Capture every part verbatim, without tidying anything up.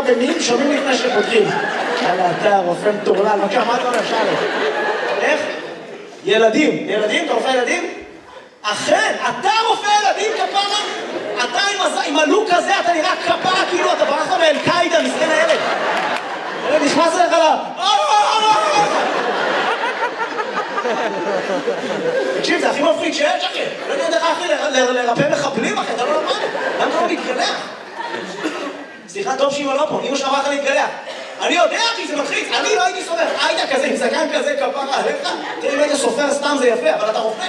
מדממים, שומעים לפני שפותחים. יאללה, אתה רופא מטורלל, בבקשה, מה אתה אומר, שאלה? איך? ילדים, ילדים? אתה רופא ילדים? אכן, אתה רופא ילדים כפרה? אתה עם הלוק הזה, אתה נראה כפרה כאילו אתה ברחת מאל-קאידה, מסכן הילד. נכנס אליך לה... תקשיב, זה הכי מפחיד שיש, אחי. לא יודע דרך אחי לרפא מחבלים, אחי, אתה לא למד. למה אתה לא להתגלח? סליחה, טוב שאמא לא פה, אמא שלך אמרה להתגלח. אני יודע, אחי, זה מלחיץ. אני לא הייתי סופר. היית כזה, עם זקן כזה, כפרה עליך. תראה, אם היית סופר סתם זה יפה, אבל אתה רופא.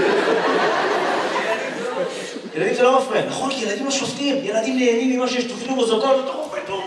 ילדים זה לא מפריע. נכון, כי ילדים לא שופטים. ילדים נהנים ממה שיש תוכנו בזאתו, אתה רופא טוב.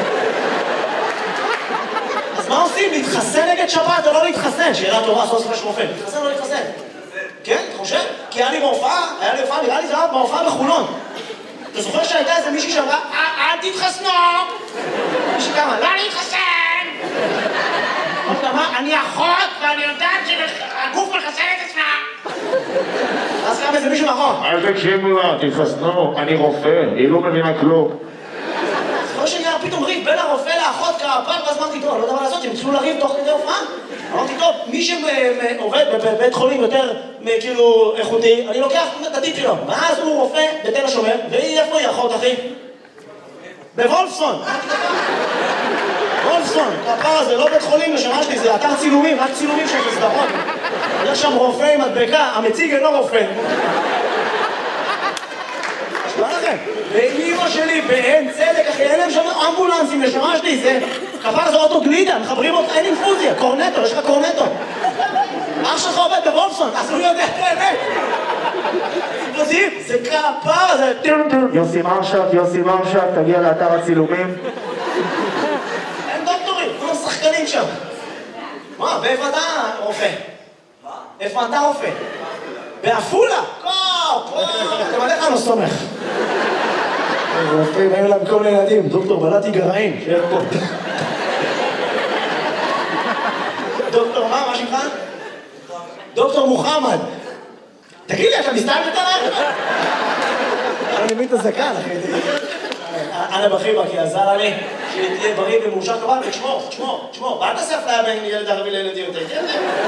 אז מה עושים? להתחסן נגד שבת או לא להתחסן? שאלה טובה, סוף סוף יש רופא. להתחסן או לא להתחסן? כן, אתה חושב? כי היה לי בהופעה, היה לי הופעה, נראה לי זה היה בהופעה בחולון. אתה זוכר שהייתה איזה מישהי שאמרה, אל תתחסנו! מישהי כמה, לא להתחסן! אמרה, אני אחות ואני יודעת שהגוף מחסן את עצמה! אז קם איזה מישהו נכון. אל תקשיבו לה, תתחסנו, אני רופא, היא לא מבינה כלום. זוכר שנהיה פתאום ריב בין הרופא לאחות כפר, ואז אמרתי, טוב, לא יודע מה לעשות, הם התחילו לריב תוך כדי הופעה. אמרתי, טוב, מי שעובד בבית חולים יותר כאילו איכותי, אני לוקח את הטיפ שלו. ואז הוא רופא בתל השומר, והיא איפה היא אחות, אחי? בוולפסון. וולפסון, כפר הזה, לא בית חולים לשמה שלי, זה אתר צילומים, רק צילומים של סדרות. יש שם רופא עם מדבקה, המציג אינו רופא. נשמע לכם? ואימא שלי באין צדק, אחי, אין להם שם אמבולנסים לשמה שלי, זה... כפר זה אוטו גלידה, מחברים אותך, אין אינפוזיה, קורנטו, יש לך קורנטו. אח שלך עובד בוולפסון, אז הוא יודע את האמת. יודעים? זה כפר, זה... יוסי מרשק, יוסי מרשק, תגיע לאתר הצילומים. אין דוקטורים, כולם שחקנים שם. מה, ואיפה אתה רופא? מה? איפה אתה רופא? באפולה? קופ! אתם עליך לא סומך. רופאים, היו להם כל מיני ילדים, דוקטור בלעתי גרעין, שיהיה פה. דוקטור מה? מה שמך? דוקטור מוחמד. תגיד לי, אתה מסתיים בטלם? אני מבין את הזקן, אחי. אנה בחיבה, כי עזר לי שתהיה בריא ומאושר כבל, ותשמור, תשמור, תשמור. ואל תעשה אפליה בין ילד ערבי לילדים, אתה יודע?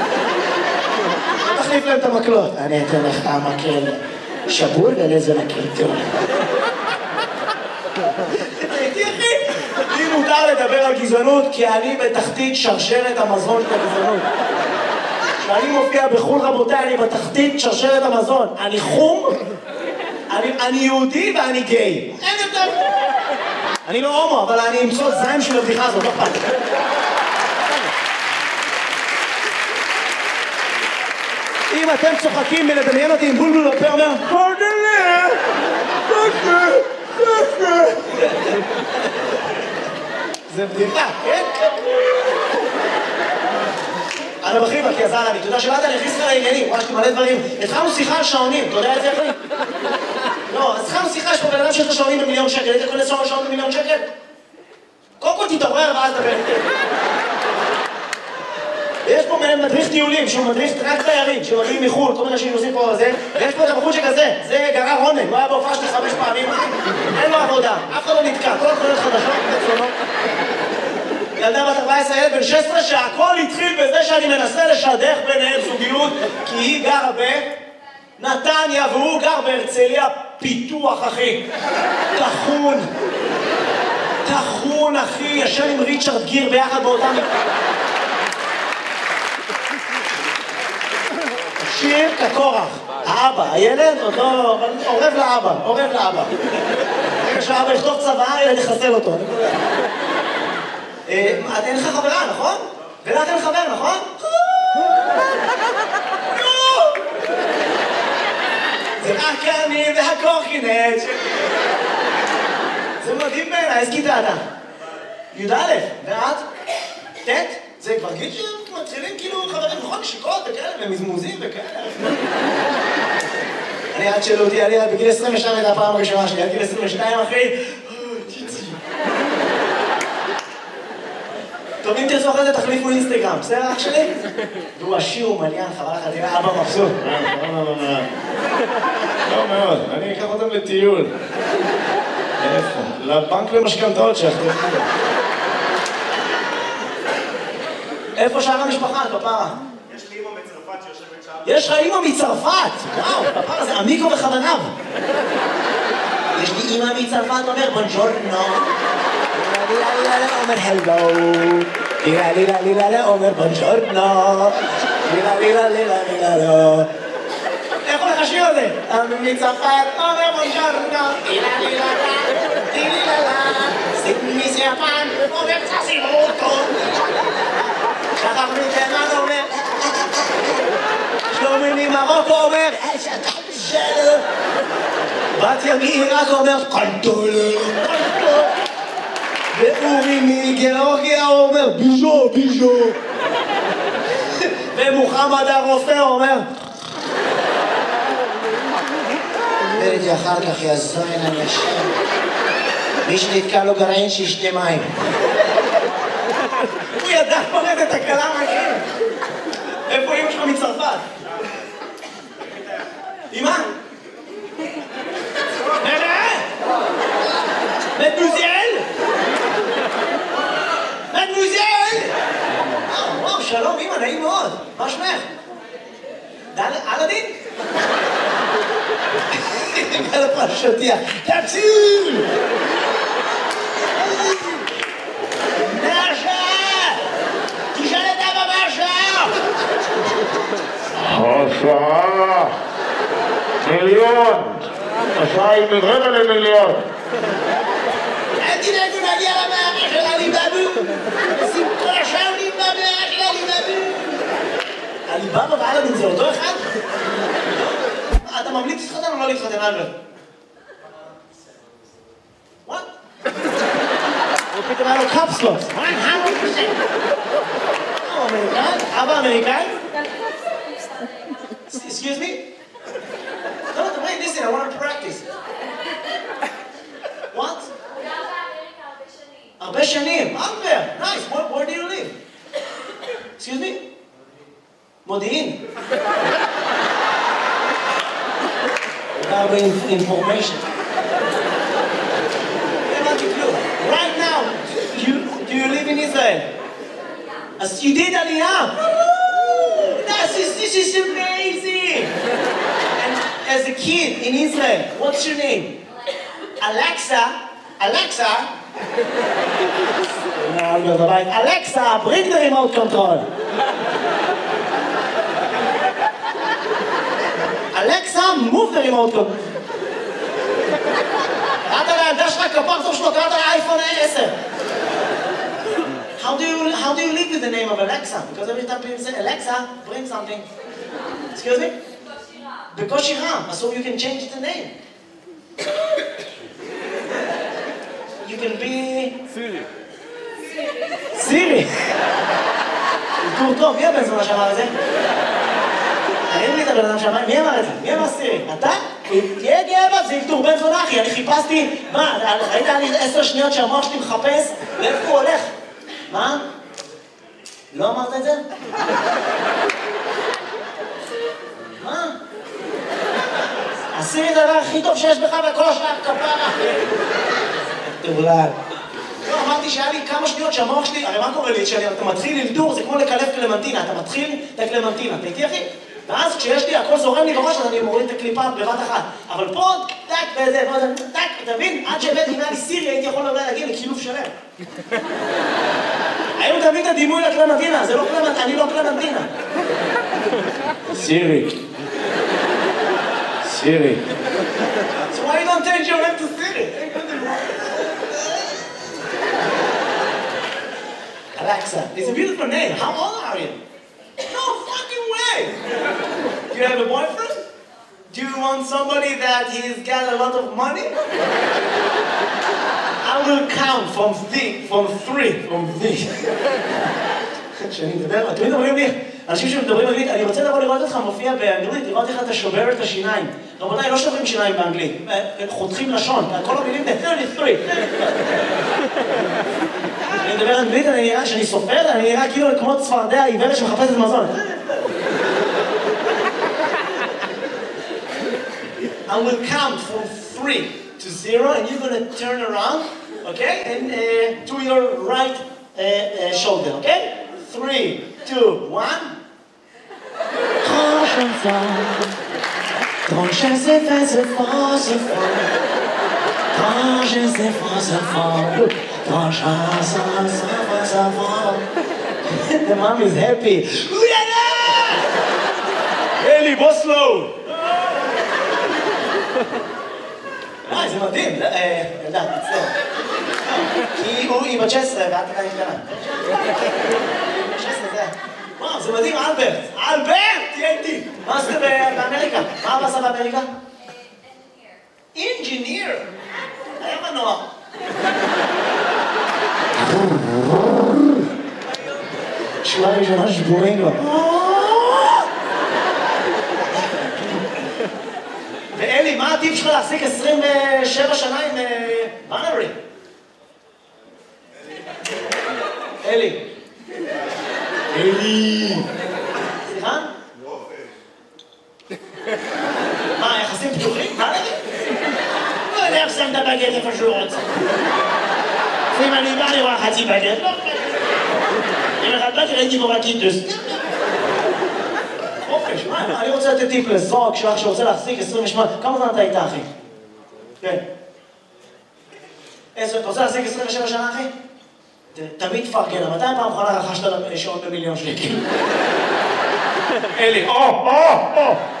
לא תחליף להם את המקלות. אני אתן לך המקל שבול ולזה מקל טוב. הייתי אחי. לי מותר לדבר על גזענות, כי אני בתחתית שרשרת המזון של הגזענות. כשאני מופיע בחול רבותיי, אני בתחתית שרשרת המזון. אני חום, אני, אני יהודי ואני גיי. אין יותר. אני לא הומו, אבל אני אמצוא זיים של הבדיחה הזאת, לא פעם. אם אתם צוחקים מלדמיין אותי עם בולבול בפה, אומר, פרדלה, פרדלה, פרדלה. זה בדיחה, כן? אנה בחיבה, כי עזר לי, אתה יודע שבאת אני הכניס לך לעניינים, ממש מלא דברים. התחלנו שיחה על שעונים, אתה יודע את זה אחי? לא, אז התחלנו שיחה, יש פה בן אדם שיש לו שעונים במיליון שקל, היית קונה שעון במיליון שקל? קודם כל תתעורר ואז דבר איתי. ויש פה מדריך טיולים, שהוא מדריך רק תיירים, שמגיעים מחו"ל, כל מיני אנשים נוסעים פה על זה, ויש פה את הבחור שכזה, זה גרר רונן, הוא היה בהופעה שלי חמש פעמים, אין לו עבודה, אף אחד לא נתקע, כל התחולות חדשות, אצלנו. ילדה בת ארבע עשרה, ילד בן שש עשרה, שהכל התחיל בזה שאני מנסה לשדך ביניהם זוגיות, כי היא גרה בנתניה והוא גר בהרצליה, פיתוח אחי, תחון, תחון אחי, ישן עם ריצ'רד גיר ביחד באותם... שיר כקורח, האבא, הילד עוד לא... עורב לאבא, עורב לאבא. רגע שהאבא יכתוב צבא, הילד יחסל אותו. אין לך חברה, נכון? ולך אין חבר, נכון? זה רק אני והקורקינט. זה מדהים בעיניי, איזה כיתה אתה? י"א, ואת? ט'? זה כבר גיל שמתחילים כאילו חברים, נכון? נשיקות וכאלה, ומזמוזים וכאלה. אני עד שאלו אותי, אני בגיל עשרים ושתיים הייתה הפעם הראשונה שלי, עד גיל עשרים ושתיים אחי. טוב, אם תרצו אחרי זה תחליפו אינסטגרם, בסדר אח שלי? והוא עשיר ומעניין, חבל לך, תראה, אבא מבסוט. לא מאוד, אני אקח אותם לטיול. איפה? לבנק למשכנתאות שלך. איפה שאר המשפחה, כפרה? יש לי אמא מצרפת שיושבת שם. יש לך אמא מצרפת! וואו, כפרה, זה עמיקו וחבניו. יש לי אמא מצרפת, אומר בונג'ורנו. אומר הלו. לילה לילה לילה אומר בונג'ורנו. לילה לילה לילה לילה. איך הולך השיר הזה? אמא מצרפת, אומר בונג'ורנו. לילה לילה לילה לילה. סימיס יפן, אומר צסימוטו. שכח מתימן אומר שלומי ממרוקו אומר שלו בת מעיראק אומר קנטולה ואורי מגיאורגיה אומר ביז'ו ביז'ו ומוחמד הרופא אומר וראיתי אחר כך יזוין אנשים מי שנתקע לו גרעין שישתה מים הוא ידע פורט את הקלה מהכם. איפה אמא שלך מצרפת? אמא? נראה? מדוזל? מדוזל? וואו, שלום אמא, נעים מאוד. מה שמך? אלאדין? על הפרשתיה. תציל! השעה מיליון, השעה היא מרבע למיליון. אל תדאגו נגיע למאה של עליבאבו, שים כל השעה במאה של עליבאבו. עליבאבו ואלאדין זה אותו אחד? אתה ממליץ להתחתן או לא להתחתן, אלברט? וואט? הוא פתאום היה לו קפסלוס. הוא אמריקאי? אבא אמריקאי? Excuse me? No, wait, listen, I want to practice. What? הרבה שנים. הרבה. Nice. Where, where do you live? Excuse me? מודיעין. הרבה information. Right now, you, do you live in Israel? As you did Aliyah. This is, this is amazing! And as a kid in Israel, what's your name? Alexa. Alexa. Alexa, bring the remote control. Alexa, move the remote control. קראת לילדה שלך כפר טוב שלו, קראת לאייפון עשר. How do you how do you live with the name of Alexa? Because every time people say Alexa, bring something. Excuse me? בקושי רם. So you can change the name. You can be Siri. Siri. טוב, מי הבן זונה שאמר את זה? אין לי את הבן אדם שאמר, מי אמר את זה? מי אמר סירי? אתה? תהיה גאה בה, זה ילתור בן זונה אחי, אני חיפשתי, מה, ראית לי עשר שניות שהמוח שלי מחפש? לאיפה הוא הולך? מה? לא אמרת את זה? מה? עשיתי את הדבר הכי טוב שיש בך בכל השעה, כפרה. תאולד. לא, אמרתי שהיה לי כמה שניות שהמוח שלי, הרי מה קורה לי? כשאתה מתחיל ללדור, זה כמו לקלף קלמנטינה, אתה מתחיל את הקלמנטינה, אתה איתי אחי? ואז כשיש לי, הכל זורם לי בראש, אז אני מוריד את הקליפה בבת אחת. אבל פה, טק, וזה, וזה, טק, אתה מבין? עד שהבאתי, אם היה לי סירי, הייתי יכול אולי להגיע לקילוף שלם. היום תביא את הדימוי לקלמנטינה, זה לא קלמנטינה, אני לא קלמנטינה. סירי. סירי. So why you don't change your name to Siri? Alexa, it's a beautiful name. How old are you? No fucking way! Do you have a boyfriend? Do you want somebody that he's got a lot of money? I will count from three, from three, from three. כשאני מדבר, אתם מדברים לי, אנשים שמדברים אנגלית, אני רוצה לבוא לראות אותך מופיע באנגלית, לראות איך אתה שובר את השיניים. רבותיי, לא שוברים שיניים באנגלית, חותכים לשון, כל המילים ב-שלושים ושלוש. אני מדבר אנגלית, אני נראה, שאני סופר, אני נראה כאילו כמו צפרדע עיוורת שמחפשת מזון. I will count from three to zero, and you're gonna turn around, okay? And uh, to your right uh, uh, shoulder, okay? Three, two, one. Quand je sais faire ce fort, ce fort. Quand je sais faire ce fort. Quand je sais faire ce fort. The mom is happy. אלי, בוא סלואו. וואי, זה מדהים. ילדה, תצטער. כי היא בת שש עשרה ואת עדיין קטנה. שש עשרה זה... וואו, זה מדהים, אלברט. אלברט, תהיה איתי. מה עשית באמריקה? מה אבא עשה באמריקה? אינג'יניר. היה מנוע. שורה ראשונה שבורים לו. ואלי, מה הטיפ שלך להחזיק עשרים ושבע שנה עם בנרי? אלי. אלי. סליחה? מה, יחסים פתוחים? מה נגיד? לא יודע איך שם את הבגט איפה שהוא רוצה. אם אני בא לראות חצי בגט, לא בגט. אם אחד בא ראיתי בו בקיטוס. חופש, מה? אני רוצה לתת טיפ לזוג שלך שרוצה להחזיק עשרים ושמונה. כמה זמן אתה איתה, אחי? כן. אתה רוצה להחזיק עשרים ושבע שנה, אחי? תמיד תפרגן, מתי פעם אחרונה רכשת שעון במיליון שקל? אלי, או, או, או!